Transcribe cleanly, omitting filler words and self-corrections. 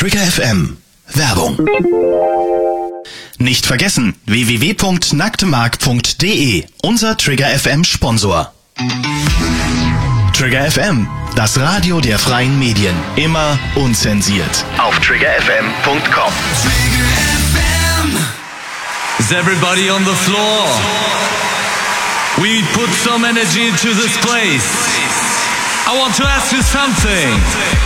Trigger FM. Werbung. Nicht vergessen, www.nacktemark.de, unser Trigger FM Sponsor. Trigger FM, das Radio der freien Medien. Immer unzensiert. Auf triggerfm.com. Is everybody on the floor? We put some energy into this place. I want to ask you something.